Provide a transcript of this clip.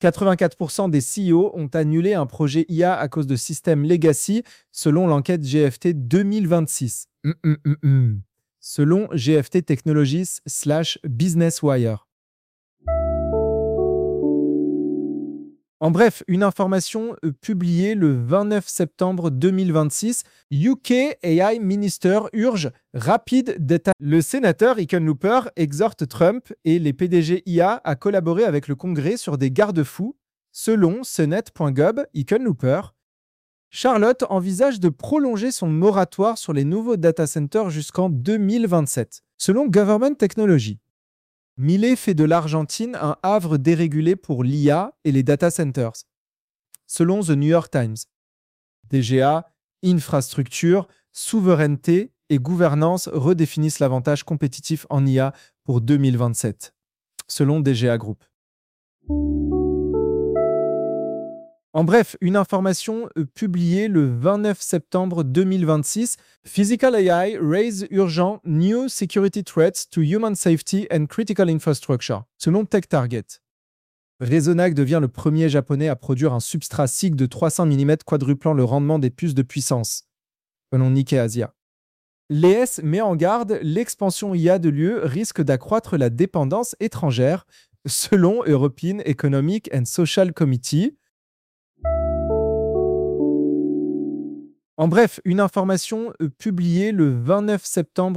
84% des CEO ont annulé un projet IA à cause de systèmes legacy, selon l'enquête GFT 2026. Selon GFT Technologies/Business Wire. En bref, une information publiée le 29 septembre 2026, UK AI Minister urge rapide data. Le sénateur Hickenlooper exhorte Trump et les PDG IA à collaborer avec le Congrès sur des garde-fous. Selon Senate.gov, Hickenlooper, Charlotte envisage de prolonger son moratoire sur les nouveaux data centers jusqu'en 2027. Selon Government Technology, Millet fait de l'Argentine un havre dérégulé pour l'IA et les data centers. Selon The New York Times, DGA, infrastructure, souveraineté et gouvernance redéfinissent l'avantage compétitif en IA pour 2027. Selon DGA Group. En bref, une information publiée le 29 septembre 2026, Physical AI raise urgent new security threats to human safety and critical infrastructure, selon TechTarget. Resonac devient le premier japonais à produire un substrat SiC de 300 mm quadruplant le rendement des puces de puissance, selon Nikkei Asia. L'ES met en garde, l'expansion IA de l'UE risque d'accroître la dépendance étrangère, selon European Economic and Social Committee. En bref, une information publiée le 29 septembre